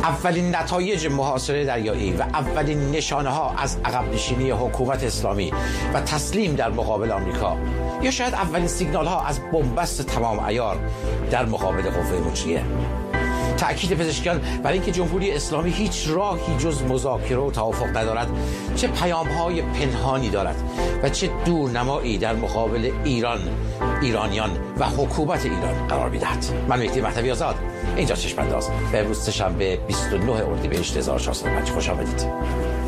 اولین نتایج محاصره دریایی و اولین نشانه ها از عقب نشینی حکومت اسلامی و تسلیم در مقابل آمریکا، یا شاید اولین سیگنال ها از بنبست تمام عیار در مقابل قوه مجریه. تأکید پزشکیان بر اینکه جمهوری اسلامی هیچ راهی جز مذاکره و توافق ندارد چه پیام‌های پنهانی دارد و چه دورنمایی در مقابل ایرانیان و حکومت ایران قرار می‌دهد. من مهدی مهدوی آزاد، اینجا چشم‌انداز، به امروز سه‌شنبه 29 اردیبهشت 1405 خوش آمدید.